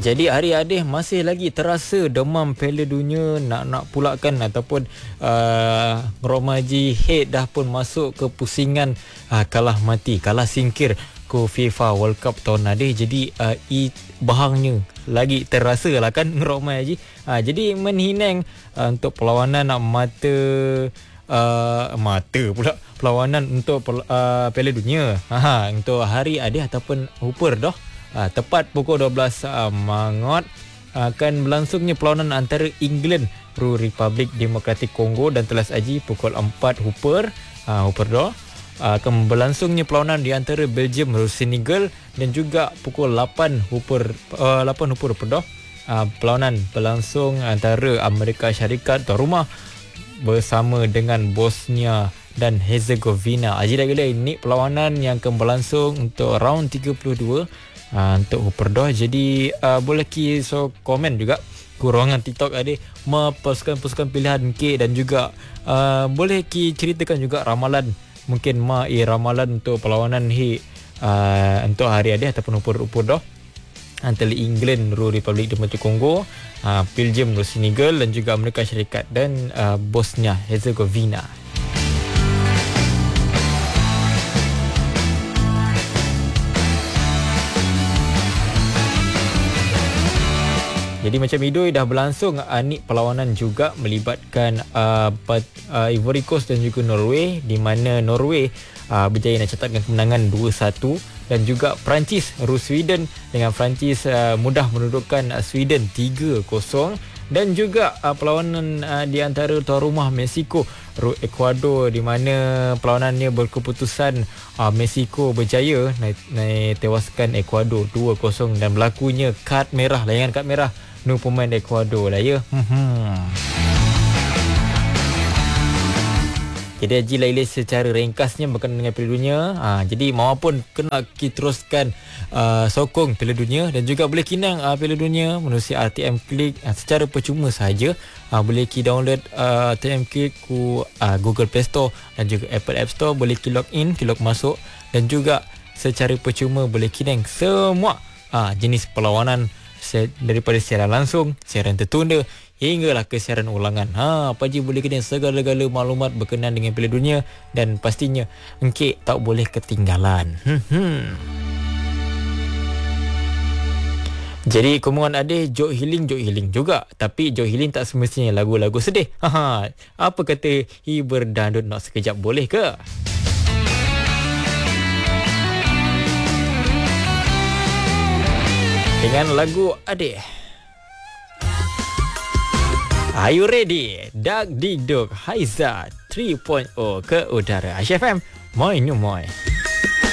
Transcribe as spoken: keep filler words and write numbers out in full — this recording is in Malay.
Jadi adik-adik masih lagi terasa demam Piala Dunia nak-nak pulakan ataupun uh, Romaji head dah pun masuk ke pusingan uh, kalah mati, kalah singkir ke FIFA World Cup tahun adik. Jadi uh, i bahangnya lagi terasa lah kan Romaji. Uh, jadi menhinang uh, untuk perlawanan uh, mata uh, mata pula perlawanan untuk uh, Piala Dunia. Ha, untuk hari adik ataupun Hooper dah. Uh, tepat pukul dua belas uh, Magot akan berlangsungnya perlawanan antara England ru Republik Demokratik Kongo dan Telas Aji pukul empat Hooper uh, Hooper dah uh, akan berlangsungnya perlawanan di antara Belgium ru Senegal dan juga pukul lapan Hooper uh, lapan Hooper dah uh, perlawanan berlangsung antara Amerika Syarikat tuan rumah bersama dengan Bosnia dan Herzegovina. Aji dah gila ini perlawanan yang akan berlangsung untuk round tiga puluh dua uh, untuk Hooper dah. Jadi uh, boleh ki so komen juga kurangan TikTok ada mepuskan-puskan pilihan ke dan juga uh, boleh ki ceritakan juga ramalan mungkin ma eh, ramalan untuk perlawanan hi uh, untuk hari ada ataupun Hooper-Hooper dah antara England ru Republik Demokratik Kongo, uh, Belgium ru Senegal dan juga Amerika Syarikat dan uh, Bosnia Herzegovina. Jadi macam itu dah berlangsung uh, ni perlawanan juga melibatkan uh, Pat, uh, Ivory Coast dan juga Norway, di mana Norway uh, berjaya nak catatkan kemenangan dua satu dan juga Perancis ru Sweden dengan Perancis uh, mudah menundukkan uh, Sweden tiga kosong dan juga uh, perlawanan uh, di antara tuan rumah Mexico ru Ecuador, di mana perlawanannya berkeputusan uh, Mexico berjaya naik, naik tewaskan Ecuador dua kosong dan berlakunya kad merah, layangan kad merah nu pemain Ecuador lah ya. Hmm. Jadi Haji Laili secara ringkasnya berkenaan dengan Piala Dunia. Ha, jadi maupun kena kita teruskan uh, sokong Piala Dunia dan juga boleh kinang uh, Piala Dunia menerusi R T M Click uh, secara percuma sahaja. Uh, boleh ki download uh, R T M Click ku uh, Google Play Store dan juga Apple App Store. Boleh ki log in, ki log masuk dan juga secara percuma boleh kinang semua uh, jenis perlawanan daripada siaran langsung, siaran tertunda hinggalah ke siaran ulangan. Ha, apa je boleh kena segala-gala maklumat berkenaan dengan Piala Dunia dan pastinya engkek tak boleh ketinggalan. Hmm. Jadi kumungan ada Jok Healing, Jok Healing juga. Tapi Jok Healing tak semestinya lagu-lagu sedih. Ha, apa kata hibur dandut nak sekejap boleh ke? Dengan lagu Adik. Are you ready? Dak Dig Duk Haiza tiga titik kosong ke udara Aisyah F M. Moi nyu moi.